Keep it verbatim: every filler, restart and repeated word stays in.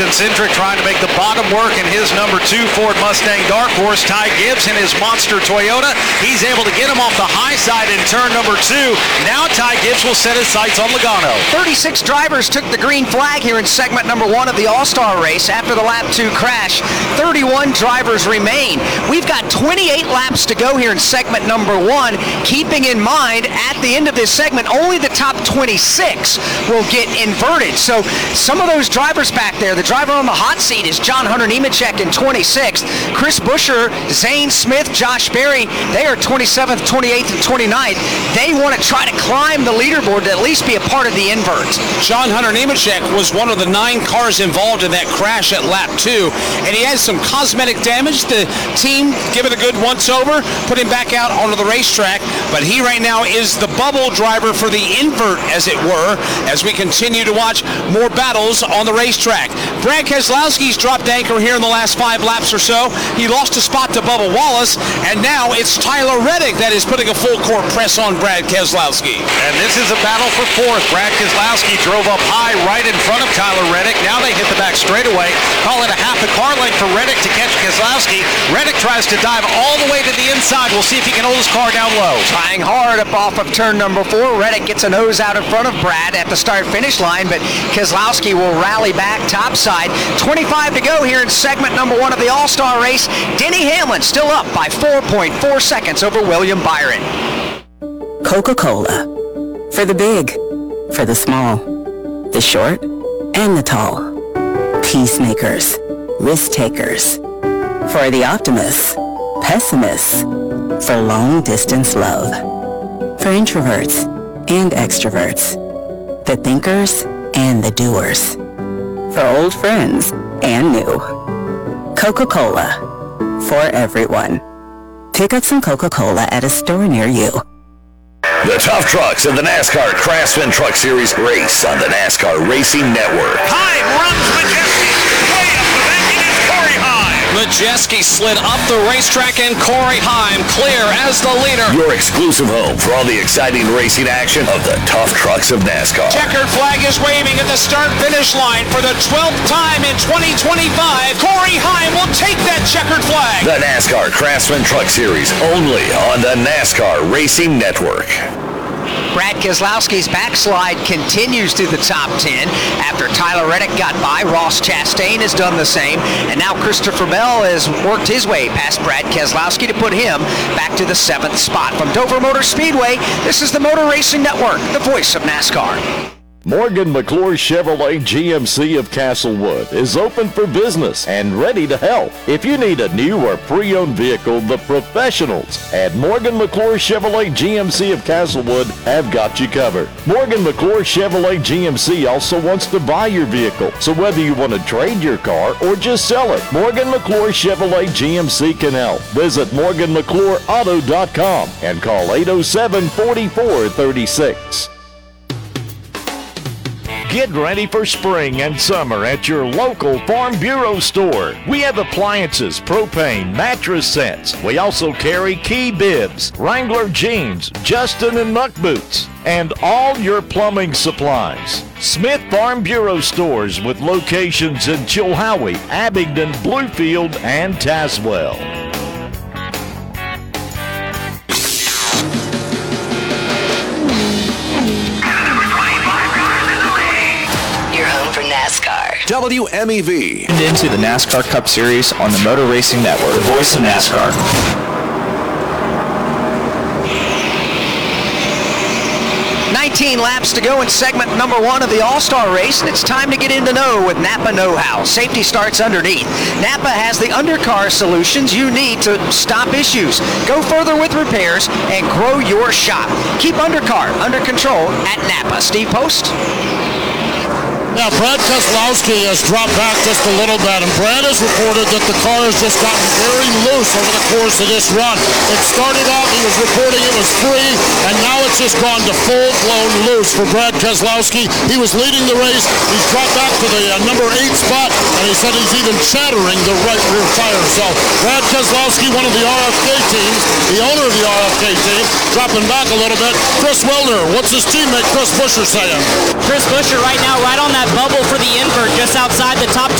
Justin Cindric trying to make the bottom work in his number two Ford Mustang Dark Horse. Ty Gibbs in his monster Toyota. He's able to get him off the high side in turn number two. Now Ty Gibbs will set his sights on Logano. thirty-six drivers took the green flag here in segment number one of the All-Star race after the lap two crash. thirty-one drivers remain. We've got twenty-eight laps to go here in segment number one, keeping in mind at the end of this segment only the top twenty-six will get inverted. So some of those drivers back there, the driver on the hot seat is John Hunter Nemechek in twenty-sixth. Chris Buescher, Zane Smith, Josh Berry, they are twenty-seventh, twenty-eighth, and twenty-ninth. They want to try to climb the leaderboard to at least be a part of the invert. John Hunter Nemechek was one of the nine cars involved in that crash at lap two, and he has some cosmetic damage. The team give it a good once-over, put him back out onto the racetrack, but he right now is the bubble driver for the invert, as it were, as we continue to watch more battles on the racetrack. Brad Keselowski's dropped anchor here in the last five laps or so. He lost a spot to Bubba Wallace, and now it's Tyler Reddick that is putting a full-court press on Brad Keselowski. And this is a battle for fourth. Brad Keselowski drove up high right in front of Tyler Reddick. Now they hit the back straightaway. Call it a half a car length for Reddick to catch Keselowski. Reddick tries to dive all the way to the inside. We'll see if he can hold his car down low. Trying hard up off of turn number four. Reddick gets a nose out in front of Brad at the start-finish line, but Keselowski will rally back topside. twenty-five to go here in segment number one of the All-Star race. Denny Hamlin still up by four point four seconds over William Byron. Coca-Cola. For the big, for the small, the short, and the tall. Peacemakers, risk-takers. For the optimists, pessimists. For long-distance love. For introverts and extroverts. The thinkers and the doers. For old friends and new. Coca-Cola. For everyone. Pick up some Coca-Cola at a store near you. The Tough Trucks of the NASCAR Craftsman Truck Series race on the NASCAR Racing Network. Heim runs Majeski. Way up the bank, it is Corey Heim. Majeski slid up the racetrack, and Corey Heim clear as the leader. Your exclusive home for all the exciting racing action of the Tough Trucks of NASCAR. Checkered flag is waving at the start-finish line for the twelfth time in twenty twenty-five. Corey Heim will take that checkered flag. The NASCAR Craftsman Truck Series, only on the NASCAR Racing Network. Brad Keselowski's backslide continues to the top ten. After Tyler Reddick got by, Ross Chastain has done the same. And now Christopher Bell has worked his way past Brad Keselowski to put him back to the seventh spot. From Dover Motor Speedway, this is the Motor Racing Network, the voice of NASCAR. Morgan McClure Chevrolet G M C of Castlewood is open for business and ready to help. If you need a new or pre-owned vehicle, the professionals at Morgan McClure Chevrolet G M C of Castlewood have got you covered. Morgan McClure Chevrolet G M C also wants to buy your vehicle, so whether you want to trade your car or just sell it, Morgan McClure Chevrolet G M C can help. Visit Morgan McClure Auto dot com and call eight oh seven, four four three six. Get ready for spring and summer at your local Farm Bureau store. We have appliances, propane, mattress sets. We also carry Key bibs, Wrangler jeans, Justin and Muck boots, and all your plumbing supplies. Smith Farm Bureau stores with locations in Chilhowie, Abingdon, Bluefield, and Tazewell. W M E V. Tuned into the NASCAR Cup Series on the Motor Racing Network, the voice of NASCAR. nineteen laps to go in segment number one of the All-Star race, and it's time to get in the know with Napa Know-How. Safety starts underneath. Napa has the undercar solutions you need to stop issues, go further with repairs, and grow your shop. Keep undercar under control at Napa. Steve Post. Now, Brad Keselowski has dropped back just a little bit, and Brad has reported that the car has just gotten very loose over the course of this run. It started out, he was reporting it was free, and now it's just gone to full-blown loose for Brad Keselowski. He was leading the race. He's dropped back to the uh, number eight spot, and he said he's even shattering the right rear tire. So, Brad Keselowski, one of the R F K teams, the owner of the R F K team, dropping back a little bit. Chris Wilder, what's his teammate Chris Buescher saying? Chris Buescher right now right on that bubble for the invert just outside the top